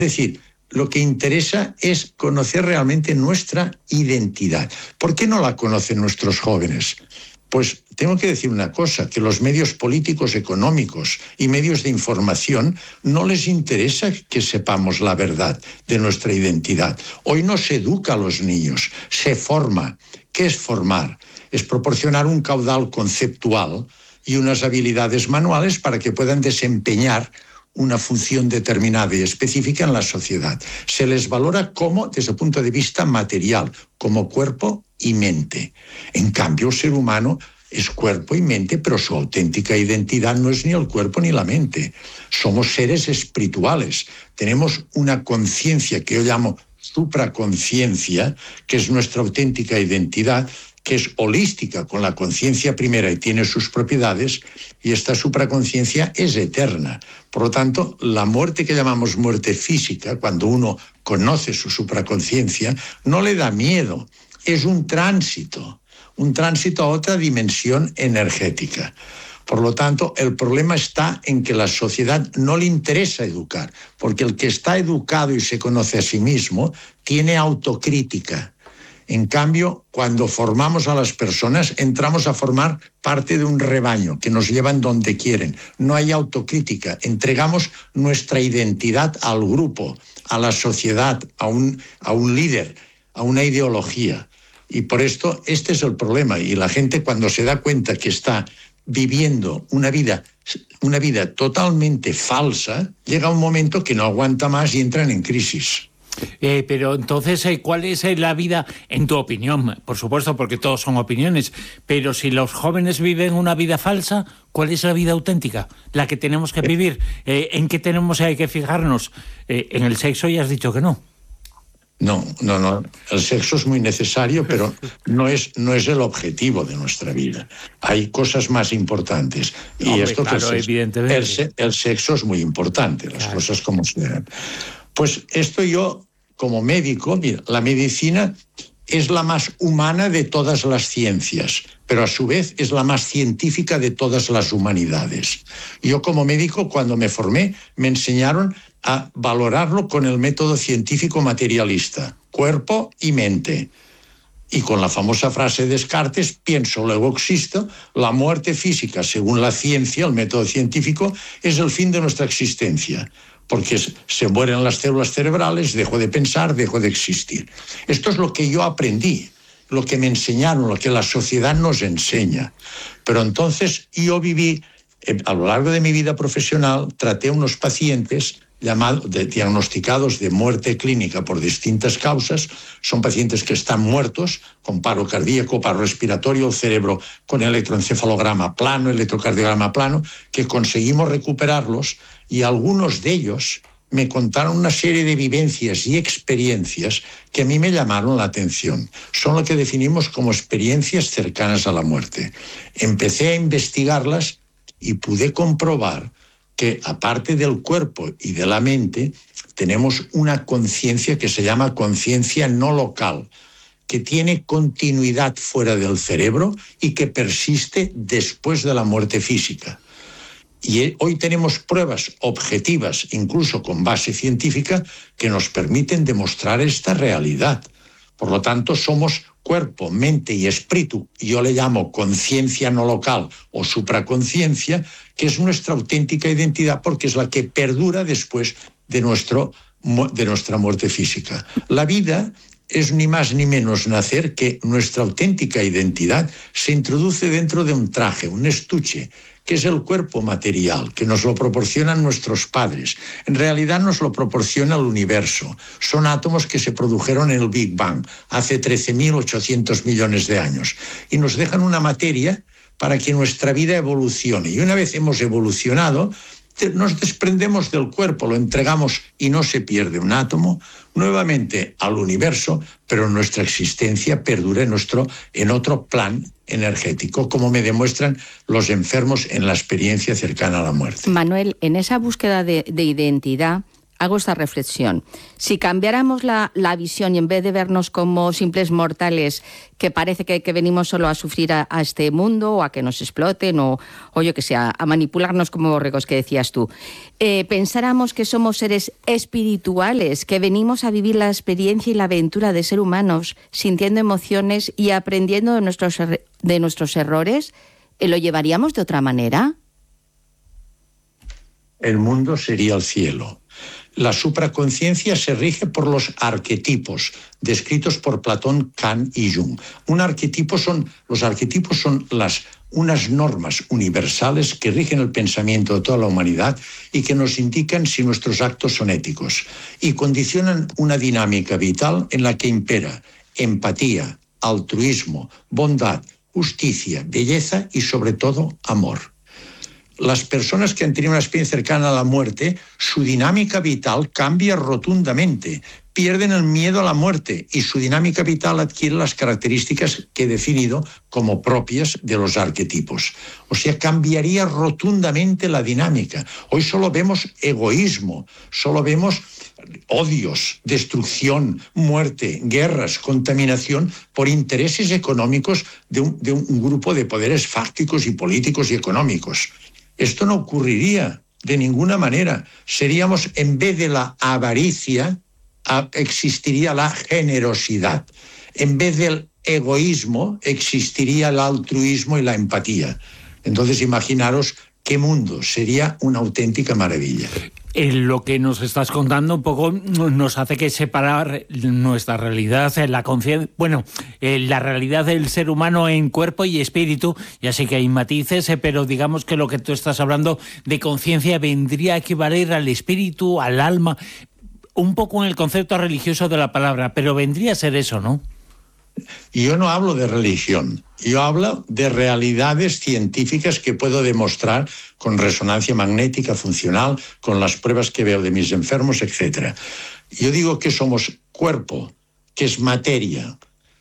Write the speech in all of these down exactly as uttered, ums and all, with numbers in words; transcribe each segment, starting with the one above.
decir, lo que interesa es conocer realmente nuestra identidad. ¿Por qué no la conocen nuestros jóvenes? Pues tengo que decir una cosa, que los medios políticos, económicos y medios de información no les interesa que sepamos la verdad de nuestra identidad. Hoy no se educa a los niños, se forma. ¿Qué es formar? Es proporcionar un caudal conceptual y unas habilidades manuales para que puedan desempeñar una función determinada y específica en la sociedad. Se les valora como, desde el punto de vista material, como cuerpo y mente. En cambio, el ser humano es cuerpo y mente, pero su auténtica identidad no es ni el cuerpo ni la mente. Somos seres espirituales. Tenemos una conciencia que yo llamo supraconciencia, que es nuestra auténtica identidad, que es holística con la conciencia primera y tiene sus propiedades, y esta supraconciencia es eterna. Por lo tanto, la muerte que llamamos muerte física, cuando uno conoce su supraconciencia, no le da miedo, es un tránsito, un tránsito a otra dimensión energética. Por lo tanto, el problema está en que a la sociedad no le interesa educar, porque el que está educado y se conoce a sí mismo tiene autocrítica. En cambio, cuando formamos a las personas, entramos a formar parte de un rebaño que nos llevan donde quieren. No hay autocrítica. Entregamos nuestra identidad al grupo, a la sociedad, a un, a un líder, a una ideología. Y por esto, este es el problema. Y la gente, cuando se da cuenta que está viviendo una vida, una vida totalmente falsa, llega un momento que no aguanta más y entran en crisis. Eh, pero entonces, eh, ¿cuál es eh, la vida, en tu opinión? Por supuesto, porque todos son opiniones, pero si los jóvenes viven una vida falsa, ¿cuál es la vida auténtica? La que tenemos que vivir. Eh, ¿En qué tenemos eh, que fijarnos? Eh, en el sexo ya has dicho que no. No, no, no. El sexo es muy necesario, pero no es, no es el objetivo de nuestra vida. Hay cosas más importantes. Y Hombre, esto claro, que el, sexo, evidentemente. El, se, el sexo es muy importante, las claro. cosas como sean. Pues esto yo, como médico, mira, la medicina es la más humana de todas las ciencias, pero a su vez es la más científica de todas las humanidades. Yo como médico, cuando me formé, me enseñaron a valorarlo con el método científico materialista, cuerpo y mente. Y con la famosa frase de Descartes, pienso, luego existo, la muerte física, según la ciencia, el método científico, es el fin de nuestra existencia. Porque se mueren las células cerebrales, dejo de pensar, dejo de existir. Esto es lo que yo aprendí, lo que me enseñaron, lo que la sociedad nos enseña. Pero entonces yo viví, a lo largo de mi vida profesional, traté a unos pacientes llamados, de, diagnosticados de muerte clínica por distintas causas. Son pacientes que están muertos, con paro cardíaco, paro respiratorio, el cerebro con electroencefalograma plano, electrocardiograma plano, que conseguimos recuperarlos, y algunos de ellos me contaron una serie de vivencias y experiencias que a mí me llamaron la atención. Son lo que definimos como experiencias cercanas a la muerte. Empecé a investigarlas y pude comprobar que, aparte del cuerpo y de la mente, tenemos una conciencia que se llama conciencia no local, que tiene continuidad fuera del cerebro y que persiste después de la muerte física. Y hoy tenemos pruebas objetivas, incluso con base científica, que nos permiten demostrar esta realidad. Por lo tanto, somos cuerpo, mente y espíritu. Yo le llamo conciencia no local o supraconciencia, que es nuestra auténtica identidad porque es la que perdura después de, nuestro, de nuestra muerte física. La vida es ni más ni menos nacer, que nuestra auténtica identidad se introduce dentro de un traje, un estuche, que es el cuerpo material, que nos lo proporcionan nuestros padres. En realidad nos lo proporciona el universo. Son átomos que se produjeron en el Big Bang hace trece mil ochocientos millones de años y nos dejan una materia para que nuestra vida evolucione. Y una vez hemos evolucionado, nos desprendemos del cuerpo, lo entregamos y no se pierde un átomo, nuevamente al universo, pero nuestra existencia perdura en, nuestro, en otro plan energético, como me demuestran los enfermos en la experiencia cercana a la muerte. Manuel, en esa búsqueda de, de identidad, hago esta reflexión. Si cambiáramos la, la visión y en vez de vernos como simples mortales que parece que, que venimos solo a sufrir a, a este mundo o a que nos exploten o, o yo que sé, a, a manipularnos como borregos que decías tú, eh, pensáramos que somos seres espirituales, que venimos a vivir la experiencia y la aventura de ser humanos, sintiendo emociones y aprendiendo de nuestros, de nuestros errores, ¿lo llevaríamos de otra manera? El mundo sería el cielo. La supraconciencia se rige por los arquetipos descritos por Platón, Kant y Jung. Un arquetipo son, los arquetipos son las, unas normas universales que rigen el pensamiento de toda la humanidad y que nos indican si nuestros actos son éticos y condicionan una dinámica vital en la que impera empatía, altruismo, bondad, justicia, belleza y sobre todo amor. Las personas que han tenido una experiencia cercana a la muerte, su dinámica vital cambia rotundamente, pierden el miedo a la muerte y su dinámica vital adquiere las características que he definido como propias de los arquetipos. O sea, cambiaría rotundamente la dinámica. Hoy solo vemos egoísmo, solo vemos odios, destrucción, muerte, guerras, contaminación por intereses económicos de un, de un grupo de poderes fácticos y políticos y económicos. Esto no ocurriría de ninguna manera. Seríamos, en vez de la avaricia, existiría la generosidad. En vez del egoísmo, existiría el altruismo y la empatía. Entonces, imaginaros qué mundo. Sería una auténtica maravilla. En lo que nos estás contando un poco nos hace que separar nuestra realidad, la conciencia, bueno, la realidad del ser humano en cuerpo y espíritu, ya sé que hay matices, pero digamos que lo que tú estás hablando de conciencia vendría a equivaler al espíritu, al alma, un poco en el concepto religioso de la palabra, pero vendría a ser eso, ¿no? Yo no hablo de religión, yo hablo de realidades científicas que puedo demostrar con resonancia magnética funcional, con las pruebas que veo de mis enfermos, etcétera. Yo digo que somos cuerpo, que es materia,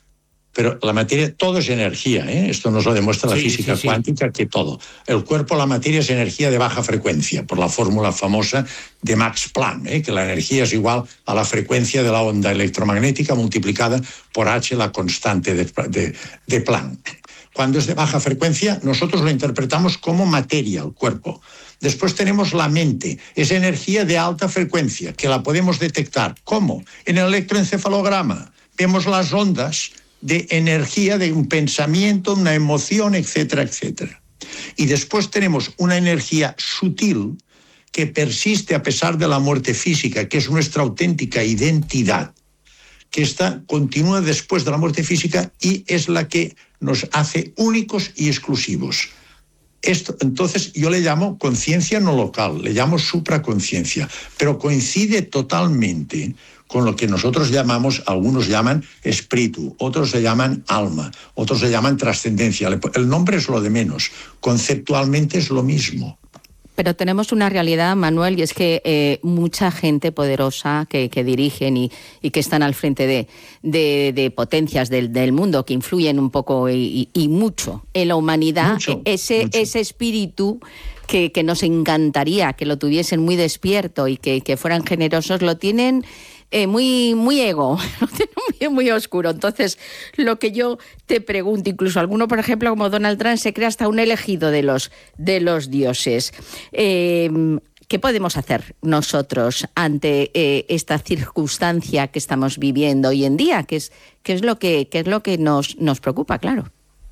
pero la materia, todo es energía, ¿eh? Esto nos lo demuestra la sí, física sí, cuántica, sí. Que todo. El cuerpo, la materia es energía de baja frecuencia, por la fórmula famosa de Max Planck, ¿eh? Que la energía es igual a la frecuencia de la onda electromagnética multiplicada por H, la constante de, de, de Planck. Cuando es de baja frecuencia, nosotros lo interpretamos como materia, el cuerpo. Después tenemos la mente, esa energía de alta frecuencia, que la podemos detectar. ¿Cómo? En el electroencefalograma. Vemos las ondas de energía, de un pensamiento, una emoción, etcétera, etcétera. Y después tenemos una energía sutil que persiste a pesar de la muerte física, que es nuestra auténtica identidad, que está, continúa después de la muerte física y es la que nos hace únicos y exclusivos. Esto, entonces yo le llamo conciencia no local, le llamo supraconciencia, pero coincide totalmente con lo que nosotros llamamos, algunos llaman espíritu, otros se llaman alma, otros se llaman trascendencia. El nombre es lo de menos, conceptualmente es lo mismo. Pero tenemos una realidad, Manuel, y es que eh, mucha gente poderosa que, que dirigen y, y que están al frente de, de, de potencias del, del mundo, que influyen un poco y, y, y mucho en la humanidad, mucho, ese, mucho. ese espíritu que, que nos encantaría que lo tuviesen muy despierto y que, que fueran generosos, lo tienen eh, muy, muy ego, lo tienen muy, muy oscuro. Entonces, lo que yo te pregunto, incluso alguno, por ejemplo, como Donald Trump, se cree hasta un elegido de los, de los dioses. Eh, ¿Qué podemos hacer nosotros ante eh, esta circunstancia que estamos viviendo hoy en día? ¿Qué es, qué es lo que, qué es lo que nos, nos preocupa, claro?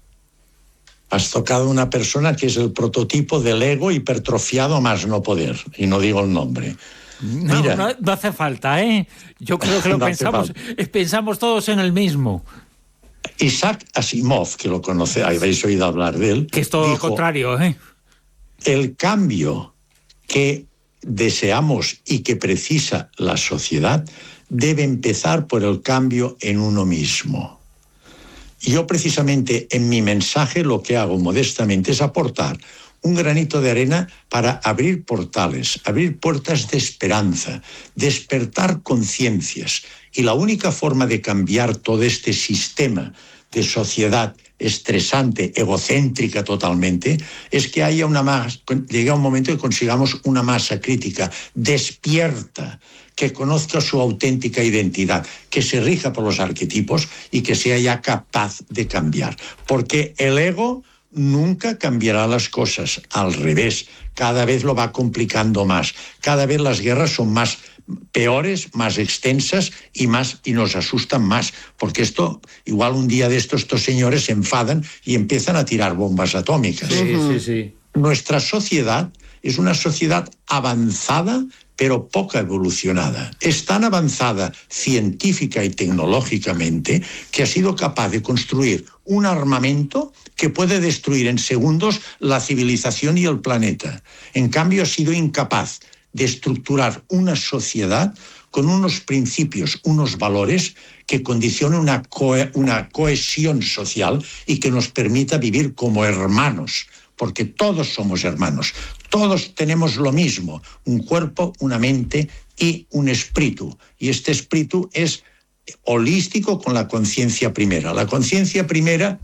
Has tocado una persona que es el prototipo del ego hipertrofiado más no poder, y no digo el nombre. No, Mira, no, no hace falta, ¿eh? Yo creo que lo no pensamos, pensamos todos en el mismo. Isaac Asimov, que lo conoce, habéis oído hablar de él. Que es todo dijo, lo contrario, ¿eh? El cambio que deseamos y que precisa la sociedad debe empezar por el cambio en uno mismo. Yo precisamente en mi mensaje lo que hago modestamente es aportar un granito de arena para abrir portales, abrir puertas de esperanza, despertar conciencias. Y la única forma de cambiar todo este sistema de sociedad estresante, egocéntrica totalmente, es que haya una masa, llegue un momento que consigamos una masa crítica despierta, que conozca su auténtica identidad, que se rija por los arquetipos y que sea ya capaz de cambiar. Porque el ego nunca cambiará las cosas, al revés, cada vez lo va complicando más, cada vez las guerras son más peores, más extensas y más y nos asustan más, porque esto, igual un día de estos, estos señores se enfadan y empiezan a tirar bombas atómicas. Sí, sí, sí. Nuestra sociedad es una sociedad avanzada, pero poco evolucionada. Es tan avanzada científica y tecnológicamente que ha sido capaz de construir un armamento que puede destruir en segundos la civilización y el planeta. En cambio, ha sido incapaz de estructurar una sociedad con unos principios, unos valores que condicionen una, co- una cohesión social y que nos permita vivir como hermanos, porque todos somos hermanos, todos tenemos lo mismo, un cuerpo, una mente y un espíritu. Y este espíritu es holístico con la conciencia primera. La conciencia primera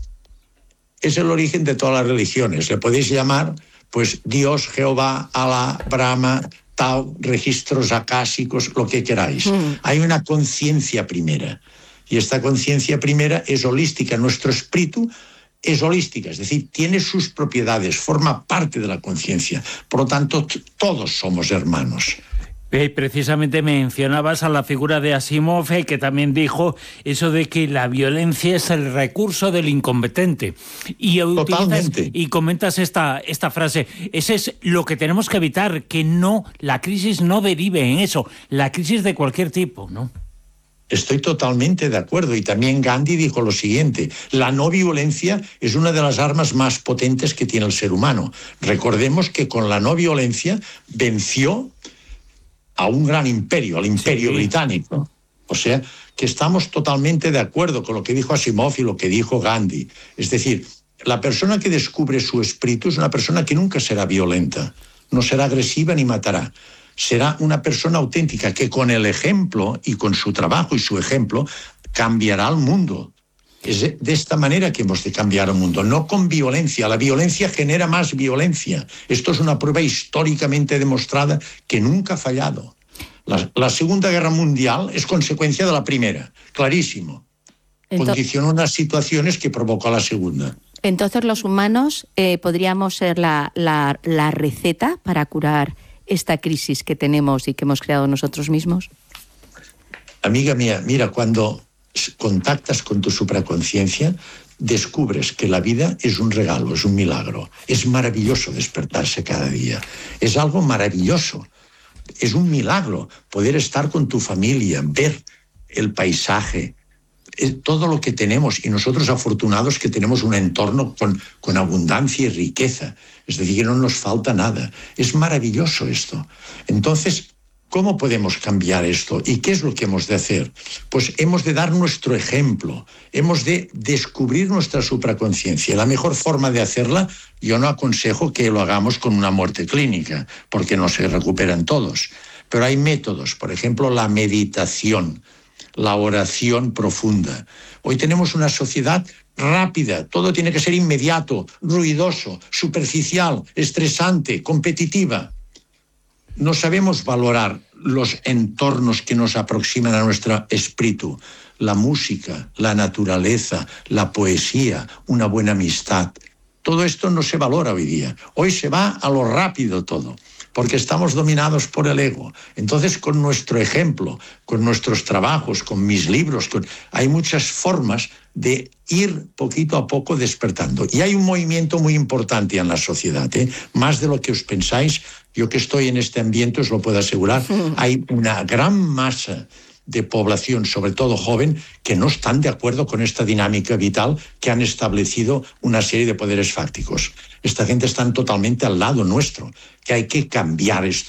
es el origen de todas las religiones. Le podéis llamar, pues, Dios, Jehová, Alá, Brahma, Tao, registros acásicos, lo que queráis. Mm. Hay una conciencia primera. Y esta conciencia primera es holística. Nuestro espíritu es holística, es decir, tiene sus propiedades, forma parte de la conciencia. Por lo tanto, t- todos somos hermanos. Eh, precisamente mencionabas a la figura de Asimov, eh, que también dijo eso de que la violencia es el recurso del incompetente. Y utilizas, y comentas esta, esta frase. Ese es lo que tenemos que evitar, que no la crisis no derive en eso, la crisis de cualquier tipo, ¿no? Estoy totalmente de acuerdo. Y también Gandhi dijo lo siguiente: la no violencia es una de las armas más potentes que tiene el ser humano. Recordemos que con la no violencia venció a un gran imperio, al imperio sí. británico. O sea, que estamos totalmente de acuerdo con lo que dijo Asimov y lo que dijo Gandhi. Es decir, la persona que descubre su espíritu es una persona que nunca será violenta, no será agresiva ni matará. Será una persona auténtica que con el ejemplo y con su trabajo y su ejemplo cambiará el mundo. Es de esta manera que hemos de cambiar el mundo, no con violencia. La violencia genera más violencia. Esto es una prueba históricamente demostrada que nunca ha fallado. La, la Segunda Guerra Mundial es consecuencia de la primera, clarísimo. Entonces, condicionó unas situaciones que provocó la segunda. Entonces los humanos eh, podríamos ser la, la, la receta para curar esta crisis que tenemos y que hemos creado nosotros mismos. Amiga mía, mira, cuando contactas con tu supraconciencia, descubres que la vida es un regalo, es un milagro. Es maravilloso despertarse cada día. Es algo maravilloso. Es un milagro poder estar con tu familia, ver el paisaje, todo lo que tenemos. Y nosotros afortunados que tenemos un entorno con, con abundancia y riqueza. Es decir, que no nos falta nada. Es maravilloso esto. Entonces, ¿cómo podemos cambiar esto? ¿Y qué es lo que hemos de hacer? Pues hemos de dar nuestro ejemplo, hemos de descubrir nuestra supraconciencia. La mejor forma de hacerla, yo no aconsejo que lo hagamos con una muerte clínica, porque no se recuperan todos. Pero hay métodos, por ejemplo, la meditación, la oración profunda. Hoy tenemos una sociedad rápida, todo tiene que ser inmediato, ruidoso, superficial, estresante, competitiva. No sabemos valorar los entornos que nos aproximan a nuestro espíritu, la música, la naturaleza, la poesía, una buena amistad. Todo esto no se valora hoy día. Hoy se va a lo rápido todo, porque estamos dominados por el ego. Entonces, con nuestro ejemplo, con nuestros trabajos, con mis libros, con... hay muchas formas de ir poquito a poco despertando. Y hay un movimiento muy importante en la sociedad, ¿eh? Más de lo que os pensáis. Yo que estoy en este ambiente os lo puedo asegurar. Hay una gran masa de población, sobre todo joven, que no están de acuerdo con esta dinámica vital que han establecido una serie de poderes fácticos. Esta gente está totalmente al lado nuestro, que hay que cambiar esto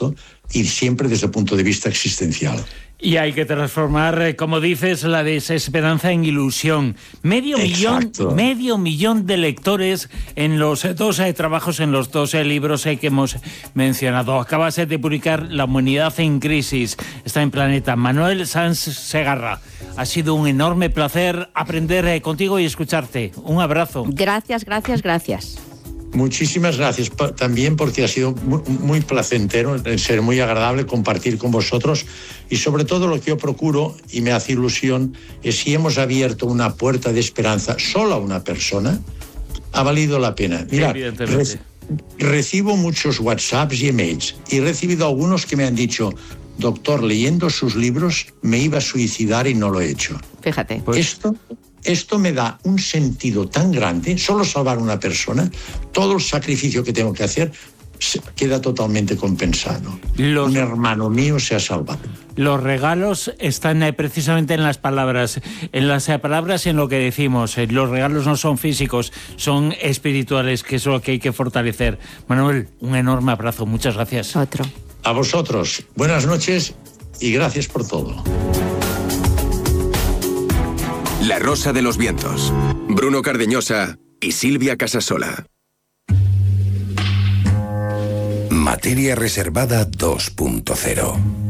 y siempre desde el punto de vista existencial. Y hay que transformar, como dices, la desesperanza en ilusión. Medio millón, medio millón de lectores en los dos eh, trabajos, en los dos eh, libros eh, que hemos mencionado. Acabas eh, de publicar La humanidad en crisis. Está en Planeta. Manuel Sanz Segarra, ha sido un enorme placer aprender eh, contigo y escucharte. Un abrazo. Gracias, gracias, gracias. Muchísimas gracias también, porque ha sido muy, muy placentero, ser muy agradable compartir con vosotros, y sobre todo lo que yo procuro y me hace ilusión es, si hemos abierto una puerta de esperanza solo a una persona, ha valido la pena. Mira, re- recibo muchos WhatsApps y emails, y he recibido algunos que me han dicho: doctor, leyendo sus libros me iba a suicidar y no lo he hecho. Fíjate. Pues... Esto... Esto me da un sentido tan grande, solo salvar a una persona, todo el sacrificio que tengo que hacer queda totalmente compensado. Los, un hermano mío se ha salvado. Los regalos están eh, precisamente en las palabras, en las eh, palabras y en lo que decimos. Eh, los regalos no son físicos, son espirituales, que es lo que hay que fortalecer. Manuel, un enorme abrazo, muchas gracias. Otro. A vosotros, buenas noches y gracias por todo. La Rosa de los Vientos. Bruno Cardeñosa y Silvia Casasola. Materia reservada dos punto cero.